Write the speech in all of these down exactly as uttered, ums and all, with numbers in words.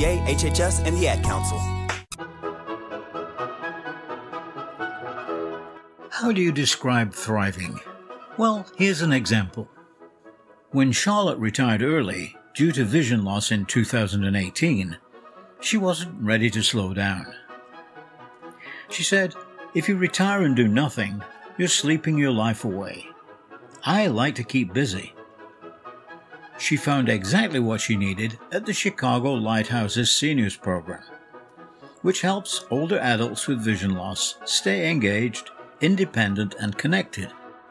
V A, H H S, and the Ad Council. How do you describe thriving? Well, here's an example. When Charlotte retired early due to vision loss in two thousand eighteen, she wasn't ready to slow down. She said, "If you retire and do nothing, you're sleeping your life away. I like to keep busy." She found exactly what she needed at the Chicago Lighthouse's Seniors Program, which helps older adults with vision loss stay engaged, independent, and connected.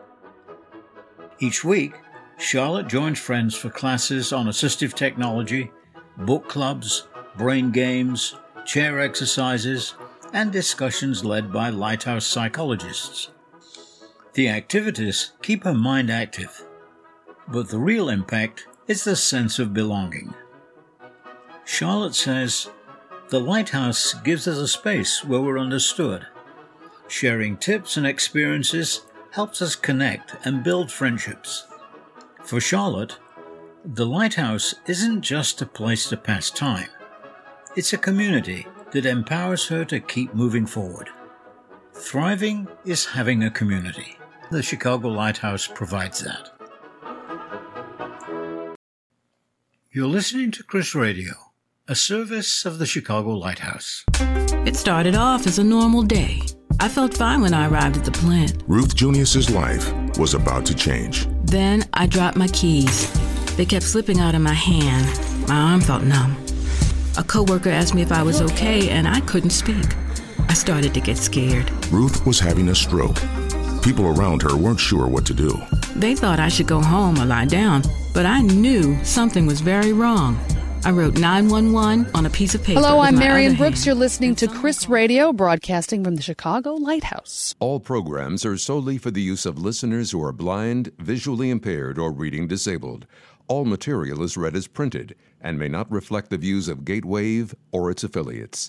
Each week, Charlotte joins friends for classes on assistive technology, book clubs, brain games, chair exercises, and discussions led by Lighthouse psychologists. The activities keep her mind active, but the real impact is the sense of belonging. Charlotte says, "The Lighthouse gives us a space where we're understood. Sharing tips and experiences helps us connect and build friendships." For Charlotte, the Lighthouse isn't just a place to pass time. It's a community that empowers her to keep moving forward. Thriving is having a community. The Chicago Lighthouse provides that. You're listening to Chris Radio, a service of the Chicago Lighthouse. It started off as a normal day. I felt fine when I arrived at the plant. Ruth Junius's life was about to change. Then I dropped my keys. They kept slipping out of my hand. My arm felt numb. A coworker asked me if I was okay, and I couldn't speak. I started to get scared. Ruth was having a stroke. People around her weren't sure what to do. They thought I should go home or lie down, but I knew something was very wrong. I wrote nine one one on a piece of paper. Hello, I'm Marion Brooks. Hand. You're listening to Chris Radio, broadcasting from the Chicago Lighthouse. All programs are solely for the use of listeners who are blind, visually impaired, or reading disabled. All material is read as printed and may not reflect the views of Gatewave or its affiliates.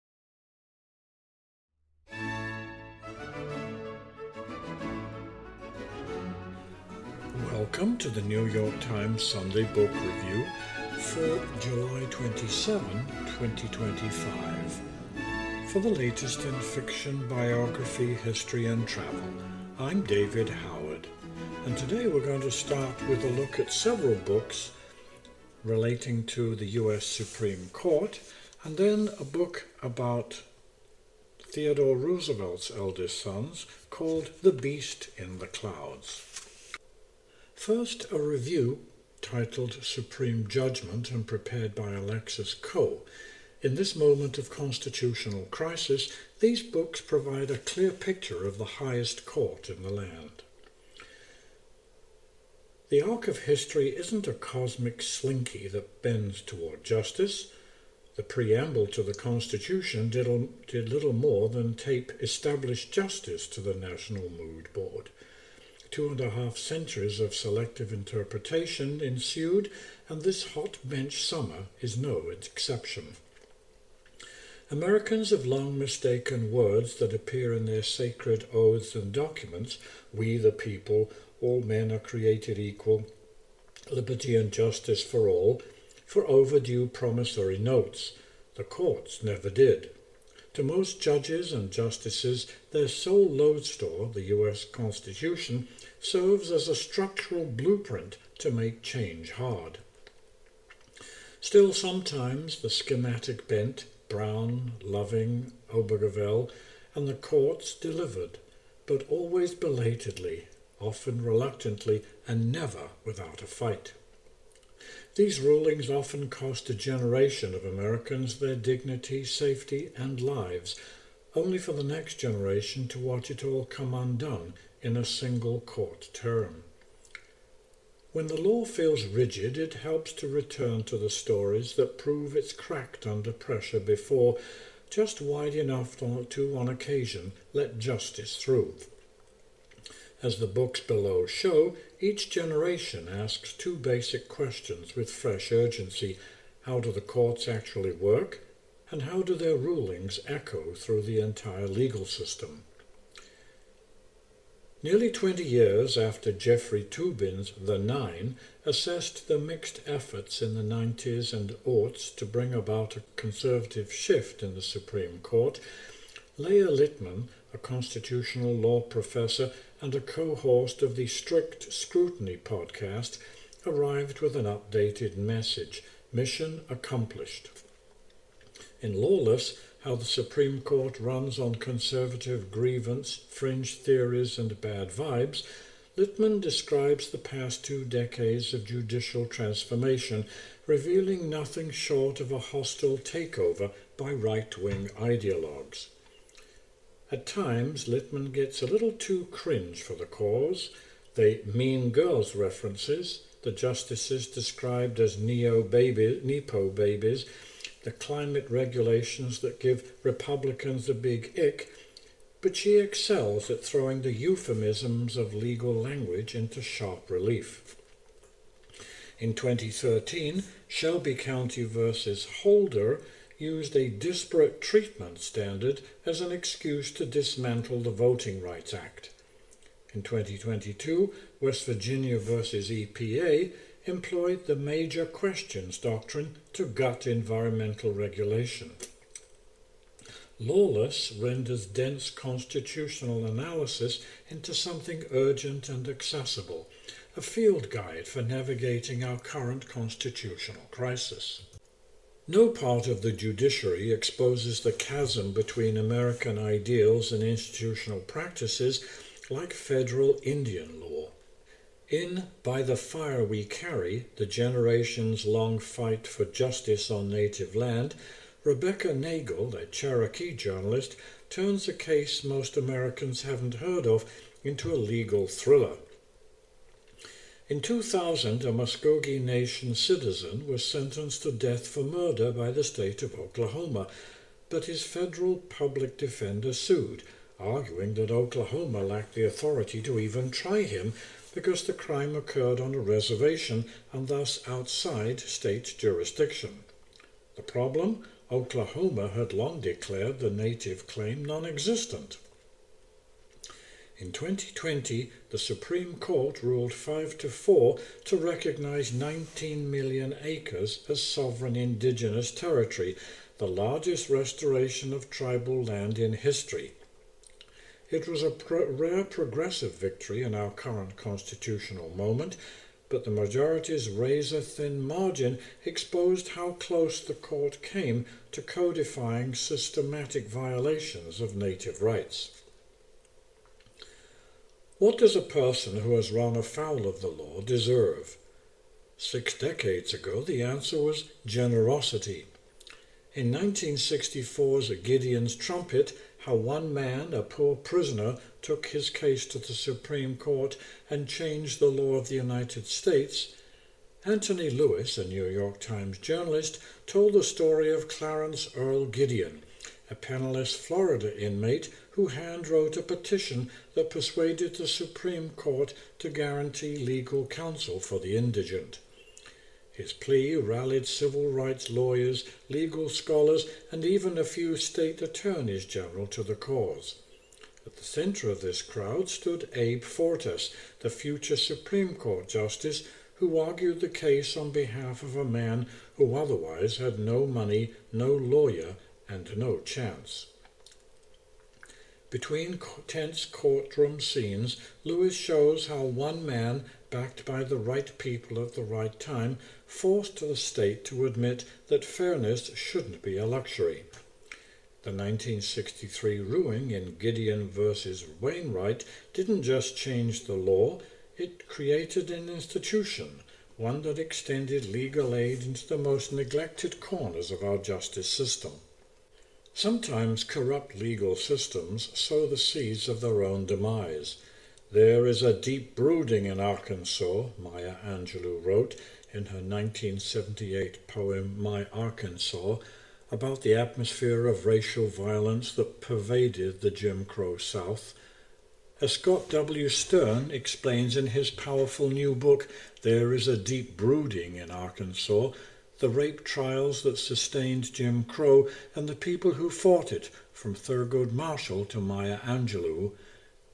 Welcome to the New York Times Sunday Book Review for July twenty-seventh, twenty twenty-five. For the latest in fiction, biography, history, and travel, I'm David Howard. And today we're going to start with a look at several books relating to the U S Supreme Court, and then a book about Theodore Roosevelt's eldest sons called The Beast in the Clouds. First, a review titled Supreme Judgment and prepared by Alexis Coe. In this moment of constitutional crisis, these books provide a clear picture of the highest court in the land. The arc of history isn't a cosmic slinky that bends toward justice. The preamble to the Constitution did, did little more than tape established justice to the National Mood Board. Two and a half centuries of selective interpretation ensued, and this hot bench summer is no exception. Americans have long mistaken words that appear in their sacred oaths and documents, "We the people, all men are created equal, liberty and justice for all," for overdue promissory notes. The courts never did. To most judges and justices, their sole lodestar, the U S Constitution, serves as a structural blueprint to make change hard. Still, sometimes the schematic bent, Brown, Loving, Obergefell, and the courts delivered, but always belatedly, often reluctantly, and never without a fight. These rulings often cost a generation of Americans their dignity, safety, and lives, only for the next generation to watch it all come undone in a single court term. When the law feels rigid, it helps to return to the stories that prove it's cracked under pressure before, just wide enough to, on occasion, let justice through. As the books below show, each generation asks two basic questions with fresh urgency. How do the courts actually work? And how do their rulings echo through the entire legal system? Nearly twenty years after Jeffrey Toobin's The Nine assessed the mixed efforts in the nineties and aughts to bring about a conservative shift in the Supreme Court, Leah Littman, a constitutional law professor and a co-host of the Strict Scrutiny podcast, arrived with an updated message: mission accomplished. In Lawless, How the Supreme Court Runs on Conservative Grievance, Fringe Theories and Bad Vibes, Littman describes the past two decades of judicial transformation, revealing nothing short of a hostile takeover by right-wing ideologues. At times, Littman gets a little too cringe for the cause. The Mean Girls references, the justices described as neo-baby, nepo babies, the climate regulations that give Republicans a big ick, but she excels at throwing the euphemisms of legal language into sharp relief. In twenty thirteen, Shelby County versus Holder used a disparate treatment standard as an excuse to dismantle the Voting Rights Act. In twenty twenty-two, West Virginia versus E P A employed the major questions doctrine to gut environmental regulation. Lawless renders dense constitutional analysis into something urgent and accessible, a field guide for navigating our current constitutional crisis. No part of the judiciary exposes the chasm between American ideals and institutional practices like federal Indian law. In By the Fire We Carry, the generations-long fight for justice on native land, Rebecca Nagel, a Cherokee journalist, turns a case most Americans haven't heard of into a legal thriller. In two thousand, a Muskogee Nation citizen was sentenced to death for murder by the state of Oklahoma, but his federal public defender sued, arguing that Oklahoma lacked the authority to even try him because the crime occurred on a reservation and thus outside state jurisdiction. The problem? Oklahoma had long declared the native claim non-existent. In twenty twenty, the Supreme Court ruled five to four to recognize nineteen million acres as sovereign indigenous territory, the largest restoration of tribal land in history. It was a pro- rare progressive victory in our current constitutional moment, but the majority's razor-thin margin exposed how close the court came to codifying systematic violations of native rights. What does a person who has run afoul of the law deserve? Six decades ago, the answer was generosity. In nineteen sixty-four's Gideon's Trumpet, how one man, a poor prisoner, took his case to the Supreme Court and changed the law of the United States, Anthony Lewis, a New York Times journalist, told the story of Clarence Earl Gideon, a penniless Florida inmate who hand-wrote a petition that persuaded the Supreme Court to guarantee legal counsel for the indigent. His plea rallied civil rights lawyers, legal scholars, and even a few state attorneys general to the cause. At the center of this crowd stood Abe Fortas, the future Supreme Court justice, who argued the case on behalf of a man who otherwise had no money, no lawyer, and no chance. Between tense courtroom scenes, Lewis shows how one man, backed by the right people at the right time, forced the state to admit that fairness shouldn't be a luxury. The nineteen sixty-three ruling in Gideon versus Wainwright didn't just change the law, it created an institution, one that extended legal aid into the most neglected corners of our justice system. Sometimes corrupt legal systems sow the seeds of their own demise. There is a deep brooding in Arkansas, Maya Angelou wrote in her nineteen seventy-eight poem My Arkansas, about the atmosphere of racial violence that pervaded the Jim Crow South. As Scott W. Stern explains in his powerful new book, There is a Deep Brooding in Arkansas, the rape trials that sustained Jim Crow and the people who fought it, from Thurgood Marshall to Maya Angelou,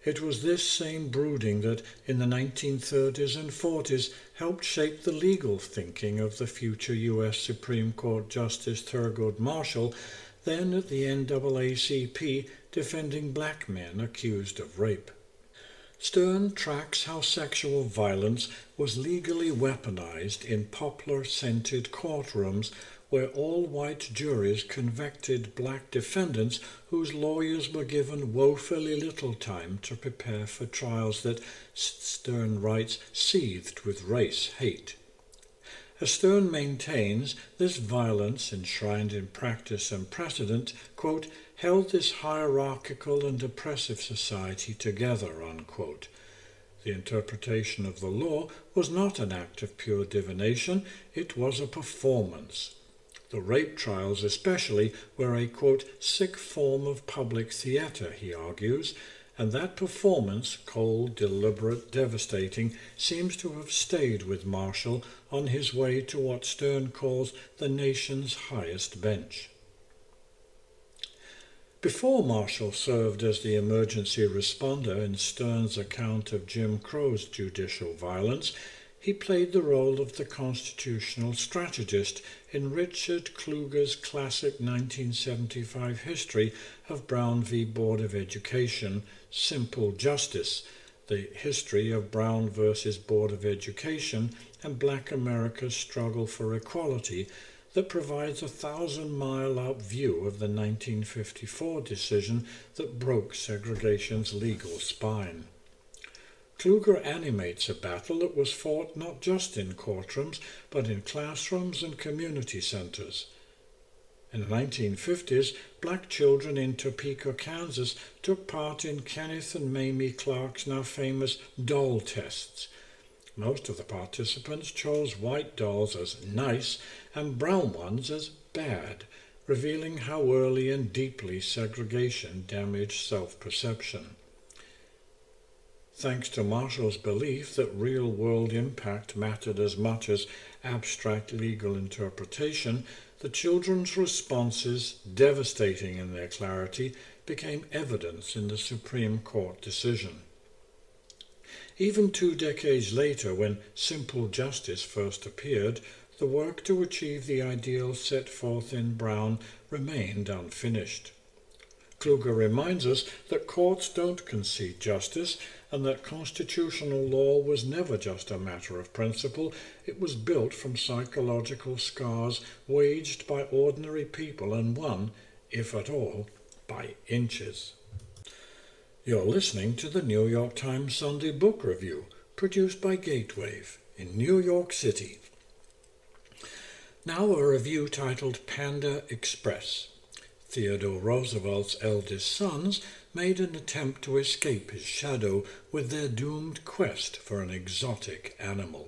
It was this same brooding that, in the nineteen thirties and forties, helped shape the legal thinking of the future U S Supreme Court Justice Thurgood Marshall, then at the N double A C P, defending black men accused of rape. Stern tracks how sexual violence was legally weaponized in poplar-scented courtrooms where all-white juries convicted black defendants whose lawyers were given woefully little time to prepare for trials that, Stern writes, seethed with race hate. As Stern maintains, this violence, enshrined in practice and precedent, quote, held this hierarchical and oppressive society together, unquote. The interpretation of the law was not an act of pure divination, it was a performance. The rape trials especially were a, quote, sick form of public theatre, he argues, and that performance, cold, deliberate, devastating, seems to have stayed with Marshall on his way to what Stern calls the nation's highest bench. Before Marshall served as the emergency responder in Stern's account of Jim Crow's judicial violence, he played the role of the constitutional strategist in Richard Kluger's classic nineteen seventy-five history of Brown v. Board of Education, Simple Justice, the history of Brown versus Board of Education and Black America's struggle for equality, that provides a thousand-mile-out view of the nineteen fifty-four decision that broke segregation's legal spine. Kluger animates a battle that was fought not just in courtrooms, but in classrooms and community centers. In the nineteen fifties, black children in Topeka, Kansas, took part in Kenneth and Mamie Clark's now famous doll tests. Most of the participants chose white dolls as nice and brown ones as bad, revealing how early and deeply segregation damaged self-perception. Thanks to Marshall's belief that real-world impact mattered as much as abstract legal interpretation, the children's responses, devastating in their clarity, became evidence in the Supreme Court decision. Even two decades later, when Simple Justice first appeared, the work to achieve the ideal set forth in Brown remained unfinished. Kluger reminds us that courts don't concede justice and that constitutional law was never just a matter of principle. It was built from psychological scars waged by ordinary people and won, if at all, by inches. You're listening to the New York Times Sunday Book Review, produced by Gatewave in New York City. Now a review titled Panda Express. Theodore Roosevelt's eldest sons made an attempt to escape his shadow with their doomed quest for an exotic animal.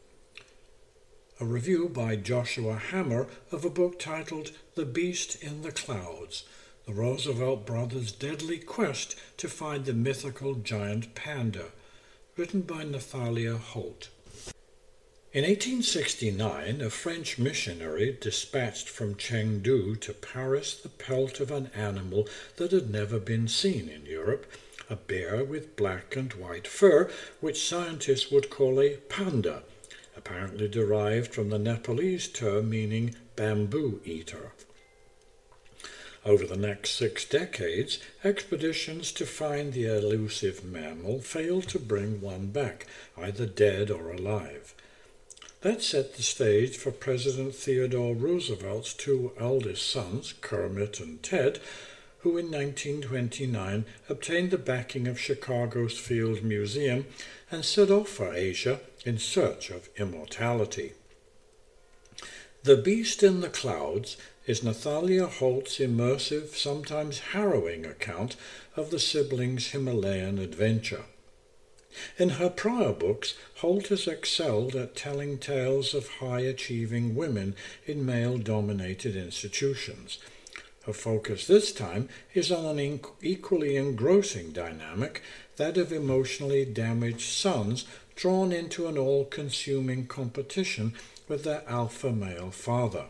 A review by Joshua Hammer of a book titled The Beast in the Clouds, the Roosevelt brothers' deadly quest to find the mythical giant panda, written by Nathalia Holt. In eighteen sixty-nine, a French missionary dispatched from Chengdu to Paris the pelt of an animal that had never been seen in Europe, a bear with black and white fur, which scientists would call a panda, apparently derived from the Nepalese term meaning bamboo eater. Over the next six decades, expeditions to find the elusive mammal failed to bring one back, either dead or alive. That set the stage for President Theodore Roosevelt's two eldest sons, Kermit and Ted, who in nineteen twenty-nine obtained the backing of Chicago's Field Museum and set off for Asia in search of immortality. The Beast in the Clouds is Nathalia Holt's immersive, sometimes harrowing account of the siblings' Himalayan adventure. In her prior books, Holt has excelled at telling tales of high-achieving women in male-dominated institutions. Her focus this time is on an equally engrossing dynamic, that of emotionally damaged sons drawn into an all-consuming competition with their alpha male father.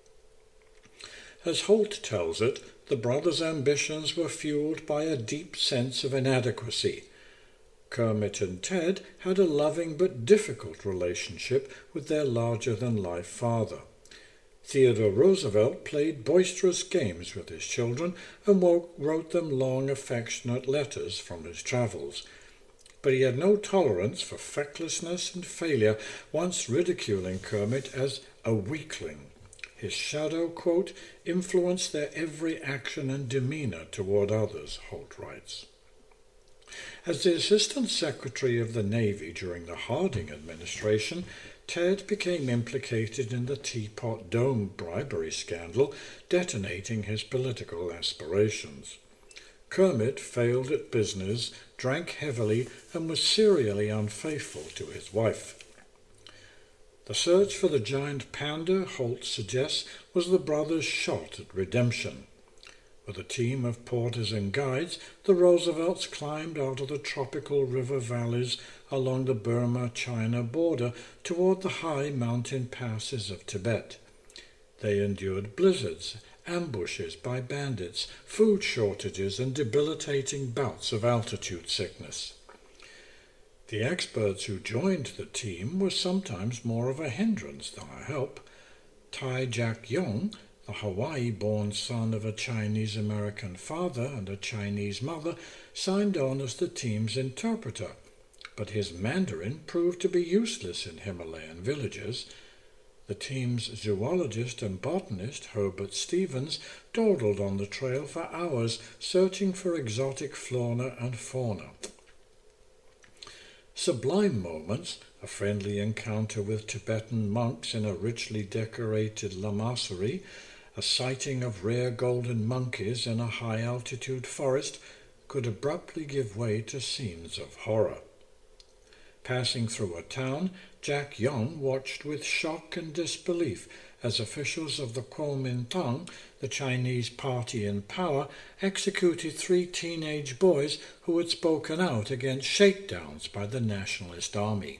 As Holt tells it, the brothers' ambitions were fueled by a deep sense of inadequacy, Kermit and Ted had a loving but difficult relationship with their larger-than-life father. Theodore Roosevelt played boisterous games with his children and wrote them long, affectionate letters from his travels. But he had no tolerance for fecklessness and failure, once ridiculing Kermit as a weakling. His shadow, quote, influenced their every action and demeanor toward others, Holt writes. As the Assistant Secretary of the Navy during the Harding administration, Ted became implicated in the Teapot Dome bribery scandal, detonating his political aspirations. Kermit failed at business, drank heavily, and was serially unfaithful to his wife. The search for the giant panda, Holt suggests, was the brothers' shot at redemption. With a team of porters and guides, the Roosevelts climbed out of the tropical river valleys along the Burma-China border toward the high mountain passes of Tibet. They endured blizzards, ambushes by bandits, food shortages, and debilitating bouts of altitude sickness. The experts who joined the team were sometimes more of a hindrance than a help. Tai Jack-yong, the Hawaii-born son of a Chinese-American father and a Chinese mother, signed on as the team's interpreter, but his Mandarin proved to be useless in Himalayan villages. The team's zoologist and botanist, Herbert Stevens, dawdled on the trail for hours, searching for exotic flora and fauna. Sublime moments, a friendly encounter with Tibetan monks in a richly decorated lamasery, a sighting of rare golden monkeys in a high-altitude forest, could abruptly give way to scenes of horror. Passing through a town, Jack-yong watched with shock and disbelief as officials of the Kuomintang, the Chinese party in power, executed three teenage boys who had spoken out against shakedowns by the Nationalist Army.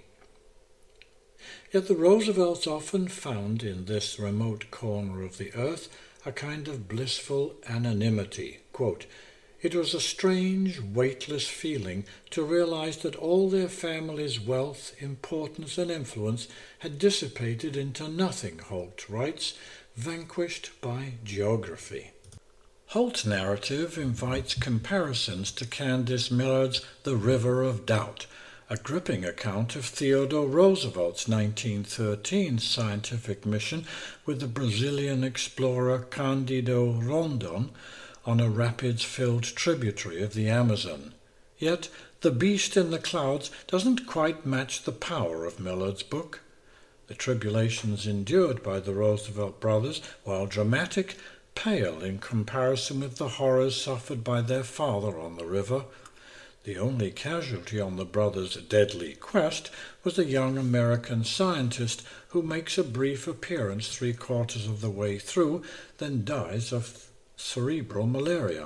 Yet the Roosevelts often found in this remote corner of the earth a kind of blissful anonymity. Quote, "It was a strange, weightless feeling to realize that all their family's wealth, importance, and influence had dissipated into nothing," Holt writes, vanquished by geography. Holt's narrative invites comparisons to Candice Millard's The River of Doubt, a gripping account of Theodore Roosevelt's nineteen thirteen scientific mission with the Brazilian explorer Cândido Rondon on a rapids-filled tributary of the Amazon. Yet The Beast in the Clouds doesn't quite match the power of Millard's book. The tribulations endured by the Roosevelt brothers, while dramatic, pale in comparison with the horrors suffered by their father on the river. The only casualty on the brothers' deadly quest was a young American scientist who makes a brief appearance three-quarters of the way through, then dies of cerebral malaria.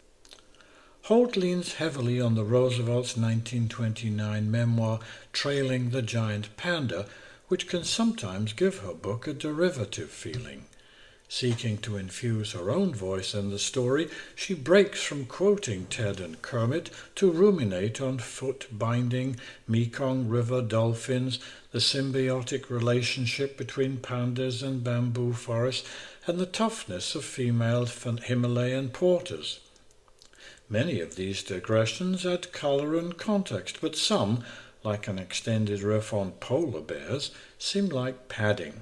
Holt leans heavily on the Roosevelts' nineteen twenty-nine memoir Trailing the Giant Panda, which can sometimes give her book a derivative feeling. Seeking to infuse her own voice in the story, she breaks from quoting Ted and Kermit to ruminate on foot-binding, Mekong River dolphins, the symbiotic relationship between pandas and bamboo forests, and the toughness of female Himalayan porters. Many of these digressions add colour and context, but some, like an extended riff on polar bears, seem like padding.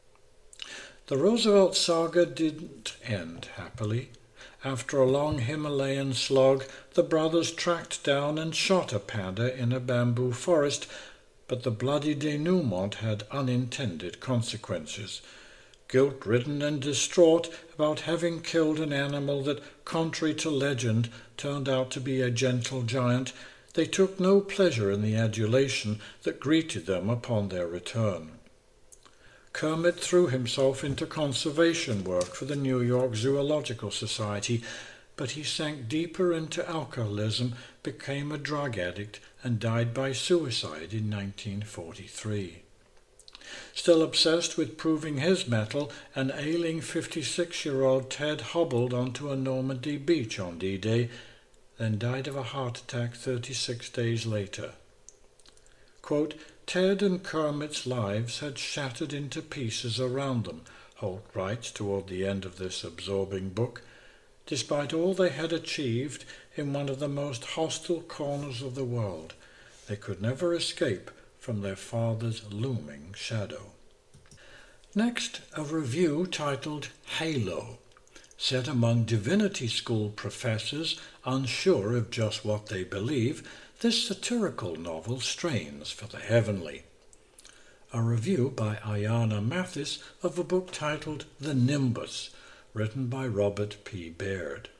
The Roosevelt saga didn't end happily. After a long Himalayan slog, the brothers tracked down and shot a panda in a bamboo forest, but the bloody denouement had unintended consequences. Guilt-ridden and distraught about having killed an animal that, contrary to legend, turned out to be a gentle giant, they took no pleasure in the adulation that greeted them upon their return. Kermit threw himself into conservation work for the New York Zoological Society, but he sank deeper into alcoholism, became a drug addict, and died by suicide in nineteen forty-three. Still obsessed with proving his mettle, an ailing fifty-six-year-old Ted hobbled onto a Normandy beach on D-Day, then died of a heart attack thirty-six days later. Quote, Ted and Kermit's lives had shattered into pieces around them, Holt writes toward the end of this absorbing book, despite all they had achieved in one of the most hostile corners of the world. They could never escape from their father's looming shadow. Next, a review titled Halo, set among divinity school professors unsure of just what they believe. This satirical novel strains for the heavenly. A review by Ayanna Mathis of a book titled The Nimbus, written by Robert P. Baird.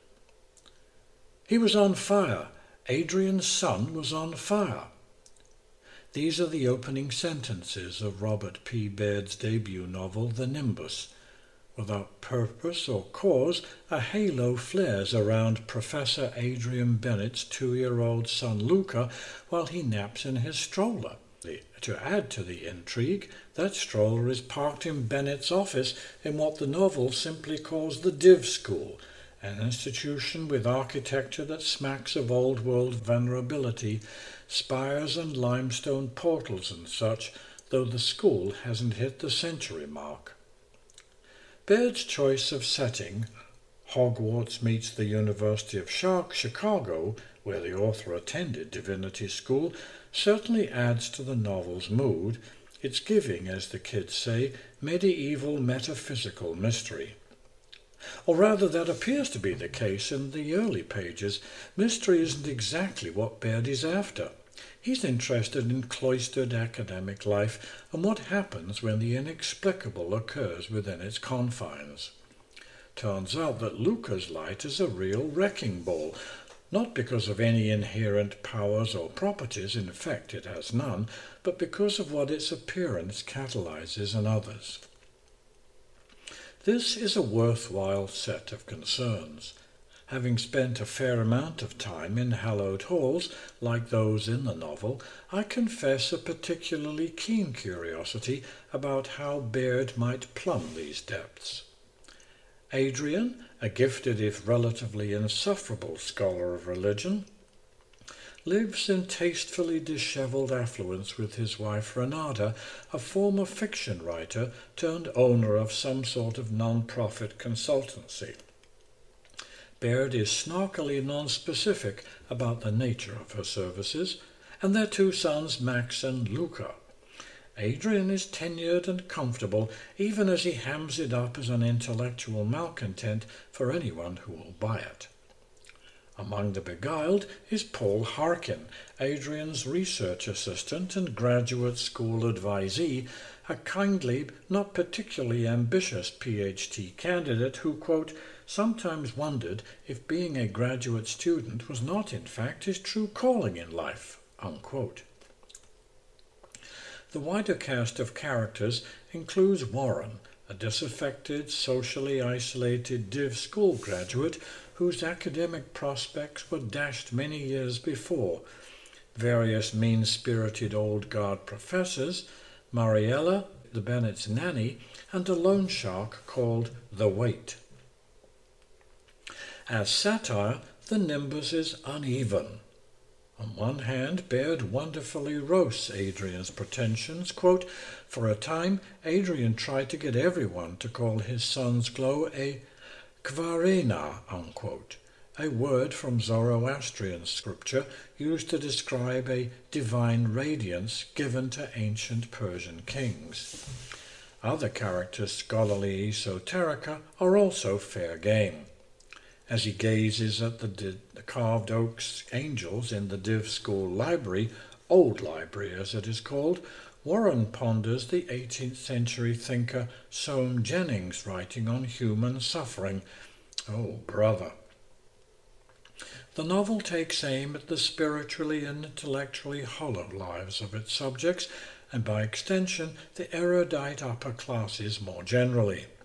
He was on fire. Adrian's son was on fire. These are the opening sentences of Robert P. Baird's debut novel, The Nimbus. Without purpose or cause, a halo flares around Professor Adrian Bennett's two-year-old son Luca while he naps in his stroller. To add to the intrigue, that stroller is parked in Bennett's office in what the novel simply calls the Div School, an institution with architecture that smacks of old-world venerability, spires and limestone portals and such, though the school hasn't hit the century mark. Baird's choice of setting, Hogwarts meets the University of Chicago, where the author attended divinity school, certainly adds to the novel's mood. It's giving, as the kids say, medieval metaphysical mystery. Or rather, that appears to be the case in the early pages. Mystery isn't exactly what Baird is after. He's interested in cloistered academic life and what happens when the inexplicable occurs within its confines. Turns out that Luca's light is a real wrecking ball, not because of any inherent powers or properties, in fact it has none, but because of what its appearance catalyzes in others. This is a worthwhile set of concerns. Having spent a fair amount of time in hallowed halls, like those in the novel, I confess a particularly keen curiosity about how Baird might plumb these depths. Adrian, a gifted if relatively insufferable scholar of religion, lives in tastefully dishevelled affluence with his wife Renata, a former fiction writer turned owner of some sort of non-profit consultancy. Baird is snarkily non-specific about the nature of her services, and their two sons Max and Luca. Adrian is tenured and comfortable, even as he hams it up as an intellectual malcontent for anyone who will buy it. Among the beguiled is Paul Harkin, Adrian's research assistant and graduate school advisee, a kindly, not particularly ambitious P H D candidate who, quote, sometimes wondered if being a graduate student was not in fact his true calling in life, unquote. The wider cast of characters includes Warren, a disaffected, socially isolated Div School graduate whose academic prospects were dashed many years before, various mean-spirited old guard professors, Mariella, the Bennett's nanny, and a loan shark called The Wait. As satire, The Nimbus is uneven. On one hand, Baird wonderfully roasts Adrian's pretensions. Quote, for a time, Adrian tried to get everyone to call his son's glow a kvarena, unquote, a word from Zoroastrian scripture used to describe a divine radiance given to ancient Persian kings. Other characters' scholarly esoterica are also fair game. As he gazes at the, di- the carved oak angels in the Div School library, old library as it is called, Warren ponders the eighteenth century thinker Soame Jennings' writing on human suffering. Oh, brother. The novel takes aim at the spiritually and intellectually hollow lives of its subjects, and by extension the erudite upper classes more generally.